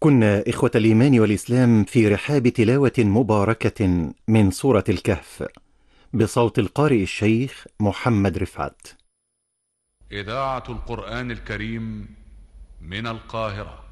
كنا إخوة الإيمان والإسلام في رحاب تلاوة مباركة من سورة الكهف بصوت القارئ الشيخ محمد رفعت. إذاعة القرآن الكريم من القاهرة.